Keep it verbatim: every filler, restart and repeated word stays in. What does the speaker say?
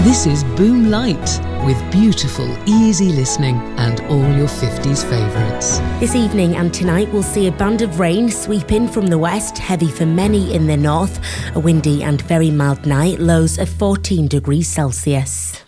This is Boom Light, with beautiful, easy listening and all your fifties favourites. This evening and tonight we'll see a band of rain sweep in from the west, heavy for many in the north. A windy and very mild night, lows of fourteen degrees Celsius.